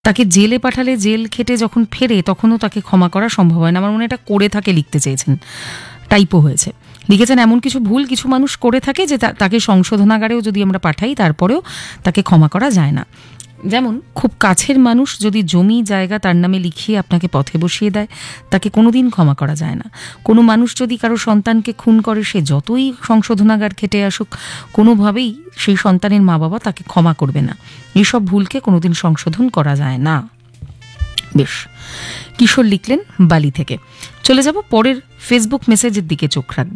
তাকে জেলে পাঠালে জেল খেটে যখন ফেরে তখনও তাকে ক্ষমা করা সম্ভব হয় না। আমার মনে হয় এটা করে থাকে লিখতে চেয়েছেন, টাইপও হয়েছে। লিখেছেন এমন কিছু ভুল কিছু মানুষ করে থাকে যে তাকে সংশোধনাগারেও যদি আমরা পাঠাই তারপরেও তাকে ক্ষমা করা যায় না। যেমন খুব কাছের মানুষ যদি জমি জায়গা তার নামে লিখিয়ে আপনাকে পথে বসিয়ে দেয়, তাকে কোনোদিন ক্ষমা করা যায় না। কোনো মানুষ যদি কারো সন্তানকে খুন করে, সে যতই সংশোধনাগার খেটে আসুক, কোনোভাবেই সেই সন্তানের মা বাবা তাকে ক্ষমা করবে না। এইসব ভুলকে কোনোদিন সংশোধন করা যায় না। বেশ, কিশোর লিখলেন বালি থেকে। চলে যাব পরের ফেসবুক মেসেজের দিকে, চোখ রাখব।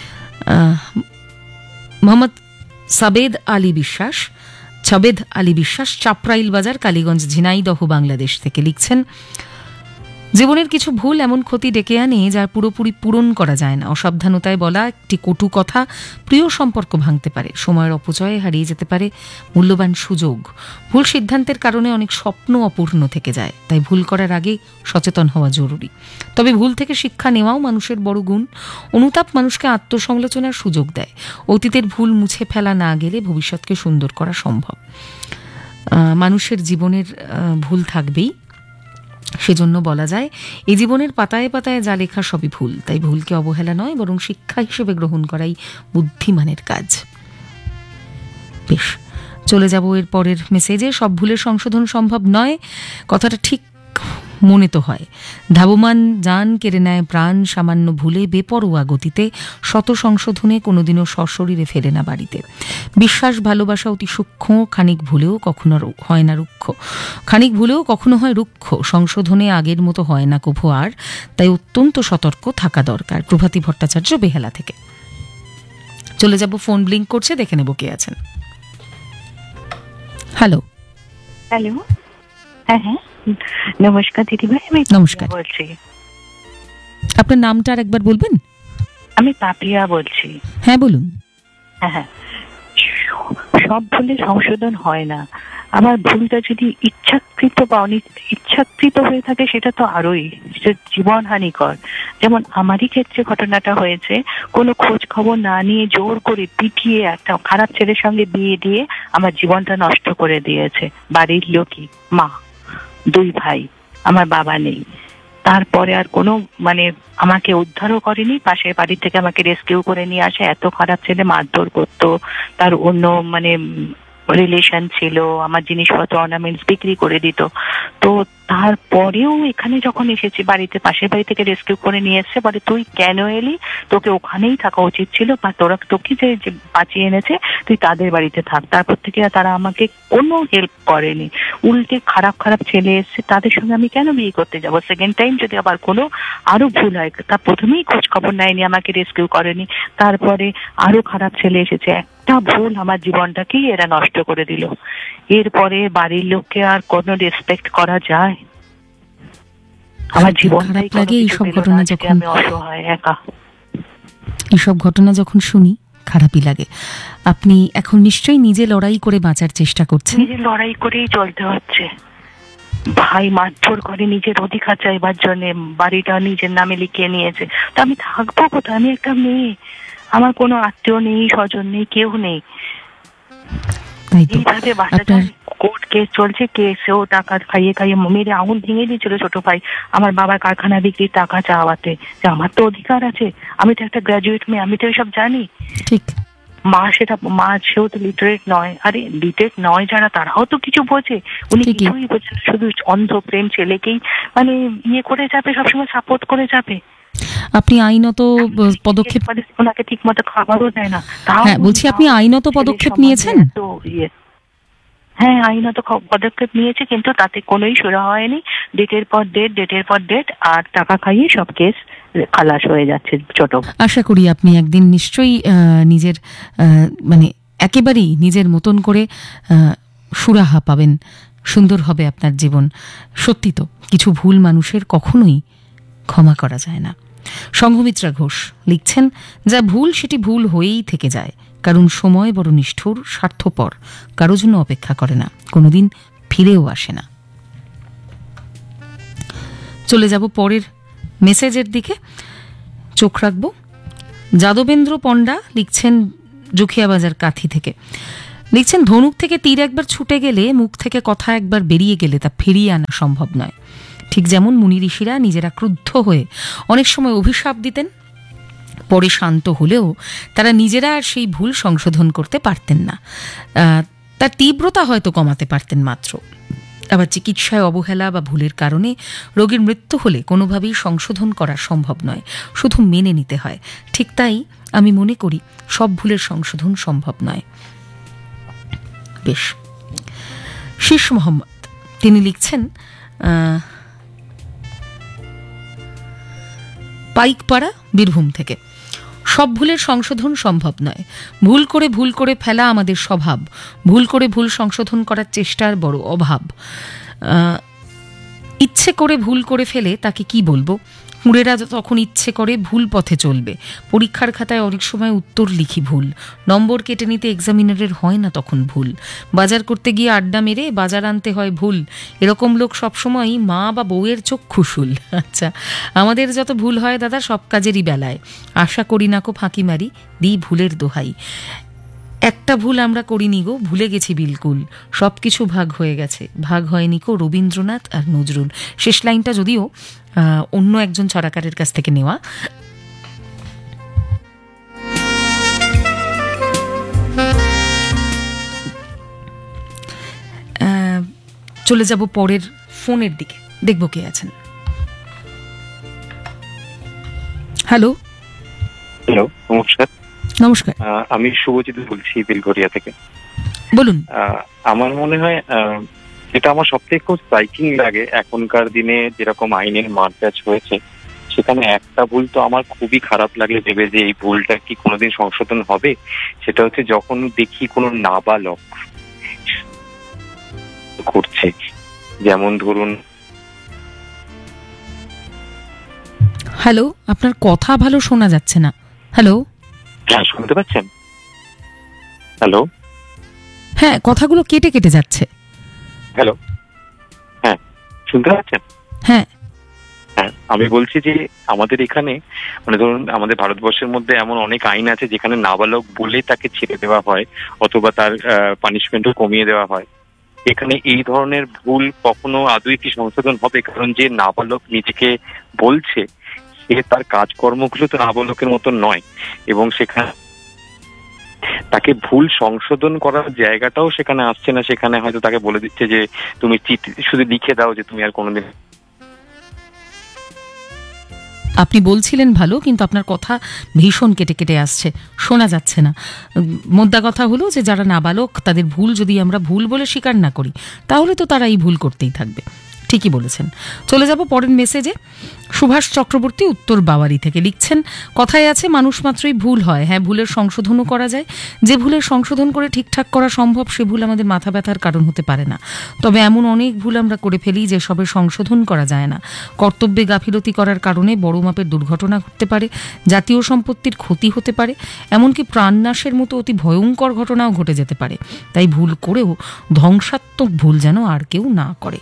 মোহাম্মদ সাবেদ আলী বিশ্বাস চাপরাইল বাজার, কালীগঞ্জ, ঝিনাইদহ, বাংলাদেশ থেকে লিখছেন, জীবনের কিছু ভুল এমন ক্ষতি ডেকে আনে যা পুরোপুরি পূরণ করা যায় না। অসাবধানতায় বলা একটি কটু কথা প্রিয় সম্পর্ক ভাঙতে পারে, সময়ের অপচয়ে হারিয়ে যেতে পারে মূল্যবান সুযোগ। ভুল সিদ্ধান্তের কারণে অনেক স্বপ্ন অপূর্ণ থেকে যায়, তাই ভুল করার আগে সচেতন হওয়া জরুরি। তবে ভুল থেকে শিক্ষা নেওয়াও মানুষের বড় গুণ। অনুতাপ মানুষকে আত্মসমালোচনার সুযোগ দেয়। অতীতের ভুল মুছে ফেলা না গেলে ভবিষ্যৎকে সুন্দর করা সম্ভব। মানুষের জীবনের ভুল থাকবেই, সেজন্য বলা যায় এই জীবনের পাতায় পাতায় যা লেখা সবই ভুল, তাই ভুলকে অবহেলা নয় বরং শিক্ষা হিসেবে গ্রহণ করাই বুদ্ধিমানের কাজ। বেশ, চলে যাব এর পরের মেসেজে। সব ভুলের সংশোধন সম্ভব নয়, কথাটা ঠিক মনে তো হয়। ধাবমান যান কেড়ে নেয় প্রাণ, সামান্য ভুলে বেপরোয়া গতিতে, শত সংশোধনে কোনোদিনও সশরীরে ফেরে না বাড়িতে। বিশ্বাস ভালোবাসা অতি সূক্ষ্ম, খানিক ভুলেও কখনো হয় না রুক্ষ, খানিক ভুলেও কখনো হয় রুক্ষ। সংশোধনে আগের মতো হয় না কভু আর, তাই অত্যন্ত সতর্ক থাকা দরকার। প্রভাতী ভট্টাচার্য, বেহালা থেকে। চলে যাব, ফোন ব্লিঙ্ক করছে, দেখে নেব কে আছেন। হ্যালো। হ্যালো, হ্যাঁ হ্যাঁ, নমস্কার দিদিভাই, আমি নমস্কার বলছি। আপনার নামটা আর একবার বলবেন? আমি পাপিয়া বলছি। হ্যাঁ বলুন। হ্যাঁ হ্যাঁ, সব ভুলে সংশোধন হয় না। আমার ভুলটা যদি ইচ্ছাকৃত বা ইচ্ছাকৃত হয়ে থাকে সেটা তো আরোই জীবন হানিকর। যেমন আমারই ক্ষেত্রে ঘটনাটা হয়েছে, কোনো খোঁজ খবর না নিয়ে জোর করে পিটিয়ে একটা খারাপ ছেলের সঙ্গে বিয়ে দিয়ে আমার জীবনটা নষ্ট করে দিয়েছে। বাড়ির লোকই, মা, 2 ভাই, আমার বাবা নেই। তারপরে আর কোনো আমাকে উদ্ধারও করেনি, পাশের বাড়ি থেকে আমাকে রেস্কিউ করে নিয়ে আসে। এত খারাপ ছেলে, মারধর করতো, তার অন্য রিলেশন ছিল, আমার জিনিসপত্র অর্নামেন্টস বিক্রি করে দিত। তো তারপরেও এখানে যখন এসেছি, বাড়িতে পাশের বাড়ি থেকে রেস্কিউ করে নিয়ে এসছে, বলে তুই কেন এলি, তোকে ওখানেই থাকা উচিত ছিল, বা তোকে যে বাঁচিয়ে এনেছে তুই তাদের বাড়িতে থাক। তারপর থেকে তারা আমাকে কোনো হেল্প করেনি, উল্টে খারাপ খারাপ ছেলে এসছে, তাদের সঙ্গে আমি কেন বিয়ে করতে যাবো? সেকেন্ড টাইম যদি আবার কোনো আরো ভুল হয়, তা প্রথমেই খোঁজ খবর নেয়নি, আমাকে রেস্কিউ করেনি, তারপরে আরো খারাপ ছেলে এসেছে। একটা ভুল আমার জীবনটাকেই এরা নষ্ট করে দিল। এরপরে বাড়ির লোককে আর কোনো রেসপেক্ট করা যায়? আমার জীবনটাই লাগে এইসব ঘটনা যখন, আমি অসহায় একা। এইসব ঘটনা যখন শুনি খারাপই লাগে। আপনি এখন নিশ্চয়ই নিজে লড়াই করে বাঁচার চেষ্টা করছেন। নিজে লড়াই করেই চলতে হচ্ছে। ভাই মারধর করে নিজের অধিকার চাইবার জন্য বাড়িটা নিজের নামে লিখিয়ে নিয়েছে। তো আমি থাকবো কোথায়? আমি একটা মেয়ে, আমার কোনো আত্মীয় নেই, স্বজন নেই, কেউ নেই। এইভাবে বাচ্চাটা কোর্ট কেস চলছে, কেসেও টাকা খাইয়ে খাইয়ে মেরে আঙুল ভেঙে দিয়েছিল ছোট ভাই আমার বাবার কারখানা বিক্রির টাকা চাওয়াতে। যে আমার তো অধিকার আছে, আমি তো একটা গ্রাজুয়েট মেয়ে, আমি তো এসব জানি। ঠিক, মা সেও তো লিটারেট নয়। আরে লিটারেট নয় যারা, তারাও তো কিছু বোঝে। উনি কিছুই বোঝেন, শুধু অন্ধ প্রেম ছেলেকেই ইয়ে করে যাবে, সবসময় সাপোর্ট করে যাবে। আপনি আইনত পদক্ষেপ, ওনাকে ঠিক মতো খাবারও দেয় না। হ্যাঁ বলছি, আপনি আইনত পদক্ষেপ নিয়েছেন? হ্যাঁ, আইনত পদক্ষেপ নিয়েছে, কিন্তু তাতে কোনোই সুরা হয়নি। ডেটের পর ডেট, আর টাকা খাইয়ে সব কেস খালাস হয়ে যাচ্ছে ছোট। আশা করি আপনি একদিন নিশ্চয়ই নিজের একেবারেই নিজের মতন করে সুরাহা পাবেন, সুন্দর হবে আপনার জীবন। সত্যি তো, কিছু ভুল মানুষের কখনোই ক্ষমা করা যায় না। সংঘমিত্রা ঘোষ লিখছেন, যা ভুল সেটি ভুল হয়েই থেকে যায়, কারণ সময় বড় নিষ্ঠুর, স্বার্থপর, কারো জন্য অপেক্ষা করে না, কোনোদিন ফিরেও আসে না। চলে যাব পরের মেসেজের দিকে, চোখ রাখব। যাদবেন্দ্র পণ্ডা লিখছেন জুখিয়াবাজার কাথি থেকে। লিখছেন ধনুক থেকে তীর একবার ছুটে গেলে, মুখ থেকে কথা একবার বেরিয়ে গেলে তা ফিরিয়ে আনা সম্ভব নয়। ঠিক যেমন মুনি ঋষিরা নিজেরা ক্রুদ্ধ হয়ে অনেক সময় অভিশাপ দিতেন, পরে শান্ত হলেও তারা নিজেরা আর সেই ভুল সংশোধন করতে পারতেন না, তার তীব্রতা হয়তো কমাতে পারতেন মাত্র। আবার চিকিৎসায় অবহেলা বা ভুলের কারণে রোগীর মৃত্যু হলে কোনোভাবেই সংশোধন করা সম্ভব নয়, শুধু মেনে নিতে হয়। ঠিক তাই আমি মনে করি সব ভুলের সংশোধন সম্ভব নয়। বেশ, শীষ মোহাম্মদ তিনি লিখছেন পাইকপাড়া, বীরভূম থেকে, সব ভুলের সংশোধন সম্ভব নয়। ভুল করে ফেলা আমাদের স্বভাব, ভুল করে ভুল সংশোধন করার চেষ্টার বড় অভাব। ইচ্ছে করে ভুল করে ফেলে তাকে কি বলবো? হুঁড়েরা তখন ইচ্ছে করে ভুল পথে চলবে। পরীক্ষার খাতায় অনেক সময় উত্তর লিখি ভুল, নম্বর কেটে নিতে এক্সামিনারের হয় না তখন ভুল। বাজার করতে গিয়ে আড্ডা মেরে বাজার আনতে হয় ভুল। এরকম লোক সবসময় মা বা বউয়ের চক্ষুশূল। আচ্ছা, আমাদের যত ভুল হয় দাদা সব কাজেরই বেলায়, আশা করি না কো ফাঁকি মারি, দিই ভুলের দোহাই। একটা ভুল আমরা করিনি গো, ভুলে গেছি বিলকুল, সব কিছু ভাগ হয়ে গেছে, ভাগ হয়নি কো রবীন্দ্রনাথ আর নজরুল। শেষ লাইনটা যদিও অন্য একজন ছড়াকারের কাছ থেকে নেওয়া। চলে যাব পরের ফোনের দিকে, দেখব কে আছেন। হ্যালো। হ্যালো, নমস্কার। নমস্কার, আমি শুভজিৎ বলছি বেলঘরিয়া থেকে। বলুন। আমার মনে হয় যেটা আমার সবথেকে খুব স্ট্রাইকিং লাগে এখনকার দিনে যেরকম আইনের মারপ্যাচ হয়েছে, সেখানে একটা ভুল তো আমার খুবই খারাপ লাগে ভেবে যে এই ভুলটা কি কোনোদিন সংশোধন হবে। সেটা হচ্ছে যখন দেখি কোনো নাবালক করছে, যেমন ধরুন। হ্যালো, আপনার কথা ভালো শোনা যাচ্ছে না। হ্যালো। হ্যাঁ, শুনতে পাচ্ছেন? হ্যালো। হ্যাঁ, কথাগুলো কেটে কেটে যাচ্ছে। হ্যালো, হ্যাঁ শুনতে পাচ্ছেন? হ্যাঁ হ্যাঁ, আমি বলছি যে আমাদের এখানে মানে ধরুন আমাদের ভারতবর্ষের মধ্যে এমন অনেক আইন আছে যেখানে নাবালক বলে তাকে ছেড়ে দেওয়া হয় অথবা তার পানিশমেন্টও কমিয়ে দেওয়া হয়। এখানে এই ধরনের ভুল কখনো আদৌ কি সংশোধন হবে? কারণ যে নাবালক নিজেকে বলছে সে তার কাজকর্মগুলো তো নাবালকের মতো নয়, এবং সেখানে তাকে ভুল সংশোধন করার জায়গাটাও সেখানে আসছে না। সেখানে হয়তো তাকে বলে দিচ্ছে যে তুমি চিঠি শুধু লিখে দাও যে তুমি আর কোনোদিন। আপনি বলছিলেন ভালো, কিন্তু আপনার কথা ভীষণ কেটে কেটে আসছে, শোনা যাচ্ছে না। মোদ্দা কথা হলো যে যারা নাবালক তাদের ভুল যদি আমরা ভুল বলে স্বীকার না করি, তাহলে তো তারা এই ভুল করতেই থাকবে। ঠিকই বলেছেন। চলে যাব পরের মেসেজে। সুভাষ চক্রবর্তী, উত্তর বাওয়ারি থেকে লিখছেন, কথায় আছে মানুষ মাত্রই ভুল হয়। হ্যাঁ, ভুলের সংশোধনও করা যায়। যে ভুলের সংশোধন করে ঠিকঠাক করা সম্ভব সে ভুল আমাদের মাথা ব্যথার কারণ হতে পারে না। তবে এমন অনেক ভুল আমরা করে ফেলি যে সবের সংশোধন করা যায় না। কর্তব্যে গাফিলতি করার কারণে বড় মাপের দুর্ঘটনা ঘটতে পারে, জাতীয় সম্পত্তির ক্ষতি হতে পারে, এমনকি প্রাণনাশের মতো অতি ভয়ঙ্কর ঘটনাও ঘটে যেতে পারে। তাই ভুল করেও ধ্বংসাত্মক ভুল যেন আর কেউ না করে।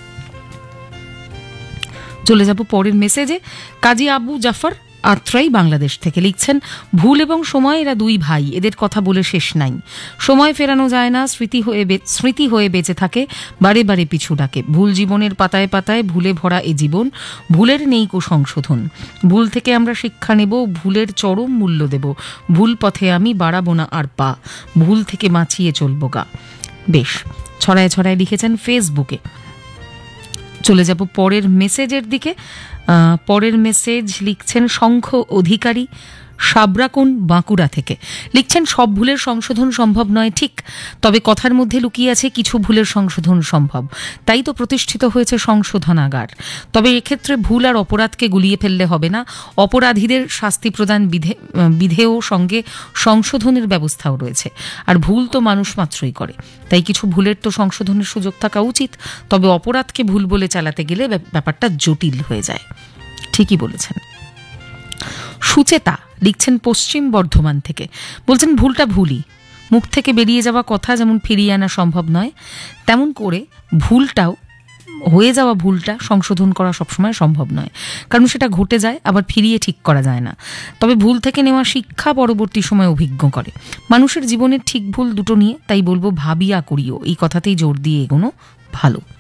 চলে যাব পরের মেসেজে। কাজী আবু জাফর আত্রাই, বাংলাদেশ থেকে লিখছেন, ভুল এবং সময় এরা দুই ভাই, এদের কথা বলে শেষ নাই। সময় ফেরানো যায় না, স্মৃতি হয়ে বেঁচে থাকে, বারে বারে পিছু ডাকে। ভুল জীবনের পাতায় পাতায়, ভুলে ভরা এ জীবন, ভুলের নেই কো সংশোধন। ভুল থেকে আমরা শিক্ষা নেব, ভুলের চরম মূল্য দেব। ভুল পথে আমি বাড়াবো না আর পা, ভুল থেকে বাঁচিয়ে চলবো গা। বেশ, ছড়ায় ছড়ায় লিখেছেন ফেসবুকে। চলে যাব পরের মেসেজের দিকে। পরের মেসেজ লিখছেন শঙ্খ অধিকারী, সাবরাকুন, বাঁকুড়া থেকে লিখছেন, সব ভুলের সংশোধন সম্ভব নয় ঠিক, তবে কথার মধ্যে লুকিয়ে আছে কিছু ভুলের সংশোধন সম্ভব। তাই তো প্রতিষ্ঠিত হয়েছে সংশোধনাগার। তবে এক্ষেত্রে ভুল আর অপরাধকে গুলিয়ে ফেললে হবে না, অপরাধীদের শাস্তি প্রদান বিধেয় সঙ্গে সংশোধনের ব্যবস্থাও রয়েছে। আর ভুল তো মানুষ মাত্রই করে, তাই কিছু ভুলের তো সংশোধনের সুযোগ থাকা উচিত। তবে অপরাধকে ভুল বলে চালাতে গেলে ব্যাপারটা জটিল হয়ে যায়। ঠিকই বলেছেন। সুচেতা লিখছেন পশ্চিম বর্ধমান থেকে, বলছেন ভুলটা ভুলই, মুখ থেকে বেরিয়ে যাওয়া কথা যেমন ফিরিয়ে আনা সম্ভব নয়, তেমন করে ভুলটাও হয়ে যাওয়া ভুলটা সংশোধন করা সবসময় সম্ভব নয়, কারণ সেটা ঘটে যায়, আবার ফিরিয়ে ঠিক করা যায় না। তবে ভুল থেকে নেওয়া শিক্ষা পরবর্তী সময় অভিজ্ঞ করে মানুষের জীবনের ঠিক ভুল দুটো নিয়ে। তাই বলবো ভাবিয়া করিও, এই কথাতেই জোর দিয়ে এগোনো ভালো।